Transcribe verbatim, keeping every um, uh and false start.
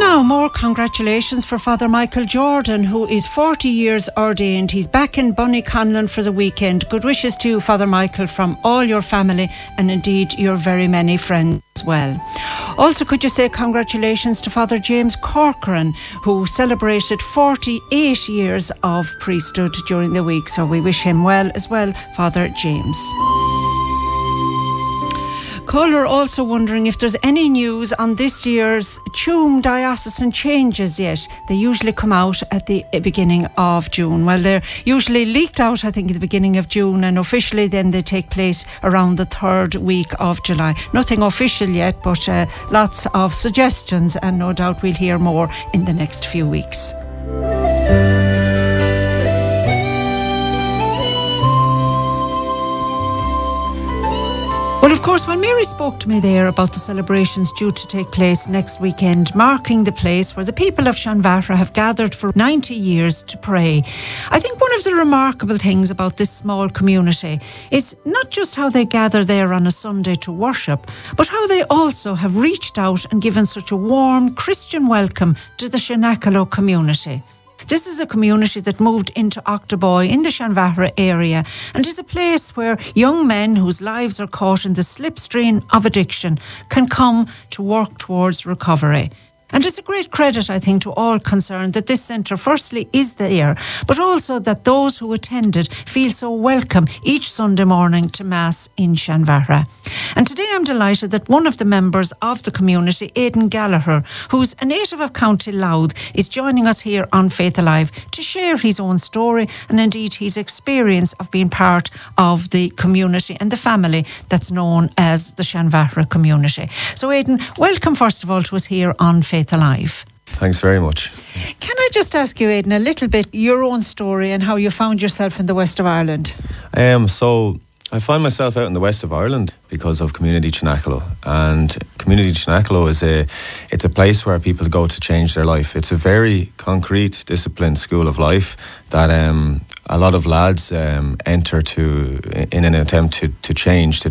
Now, more congratulations for Father Michael Jordan, who is forty years ordained. He's back in Bunnyconlon for the weekend. Good wishes to you, Father Michael, from all your family and indeed your very many friends as well. Also, could you say congratulations to Father James Corcoran, who celebrated forty-eight years of priesthood during the week. So we wish him well as well, Father James. Caller also wondering if there's any news on this year's Tuam diocesan changes yet. They usually come out at the beginning of June. Well, they're usually leaked out, I think, at the beginning of June, and officially then they take place around the third week of July. Nothing official yet, but uh, lots of suggestions, and no doubt we'll hear more in the next few weeks. Well, of course, when Mary spoke to me there about the celebrations due to take place next weekend, marking the place where the people of Shanvara have gathered for ninety years to pray, I think one of the remarkable things about this small community is not just how they gather there on a Sunday to worship, but how they also have reached out and given such a warm Christian welcome to the Shanakalo community. This is a community that moved into Octoboy in the Shanvara area and is a place where young men whose lives are caught in the slipstream of addiction can come to work towards recovery. And it's a great credit, I think, to all concerned that this centre firstly is there, but also that those who attended feel so welcome each Sunday morning to Mass in Shanvara. And today I'm delighted that one of the members of the community, Aidan Gallagher, who's a native of County Louth, is joining us here on Faith Alive to share his own story and indeed his experience of being part of the community and the family that's known as the Shanvara community. So Aidan, welcome first of all to us here on Faith Alive. Thanks very much. Can I just ask you, Aidan, a little bit your own story and how you found yourself in the west of Ireland? Um, so I find myself out in the west of Ireland because of Community Chinakalo, and Community Chinakalo is a it's a place where people go to change their life. It's a very concrete, disciplined school of life that um, a lot of lads um, enter to in an attempt to, to change, to